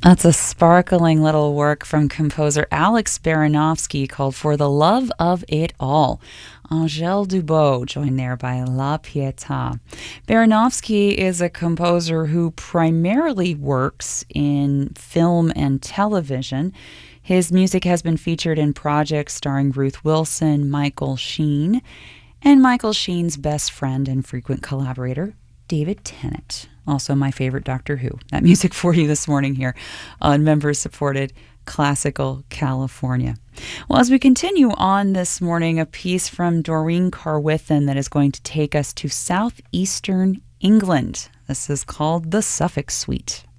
That's a sparkling little work from composer Alex Baranovsky called For the Love of It All. Angèle Dubot, joined there by La Pietà. Baranovsky is a composer who primarily works in film and television. His music has been featured in projects starring Ruth Wilson, Michael Sheen, and Michael Sheen's best friend and frequent collaborator, David Tennant. Also my favorite Doctor Who. That music for you this morning here on member-supported Classical California. Well, as we continue on this morning, a piece from Doreen Carwithen that is going to take us to southeastern England. This is called the Suffolk Suite.